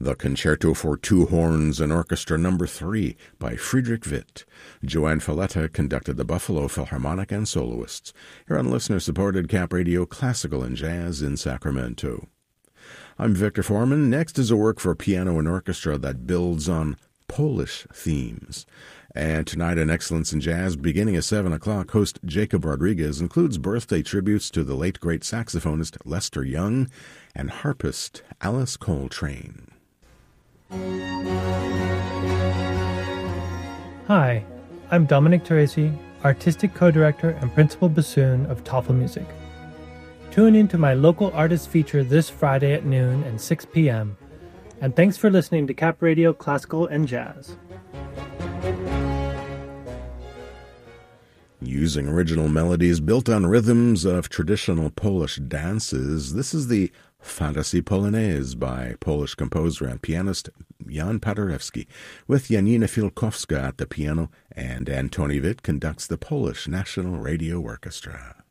The Concerto for Two Horns and Orchestra No. 3 by Friedrich Witt. Joanne Falletta conducted the Buffalo Philharmonic and soloists. Here on listener-supported Cap Radio Classical and Jazz in Sacramento. I'm Victor Foreman. Next is a work for piano and orchestra that builds on Polish themes. And tonight in Excellence in Jazz, beginning at 7 o'clock, host Jacob Rodriguez includes birthday tributes to the late great saxophonist Lester Young and harpist Alice Coltrane. Hi, I'm Dominic Teresi, Artistic Co-Director and Principal Bassoon of Toffel Music. Tune in to my local artist feature this Friday at noon and 6 p.m. And thanks for listening to Cap Radio Classical and Jazz. Using original melodies built on rhythms of traditional Polish dances, this is the Fantasy Polonaise by Polish composer and pianist Jan Paderewski, with Janina Filkowska at the piano, and Antoni Witt conducts the Polish National Radio Orchestra.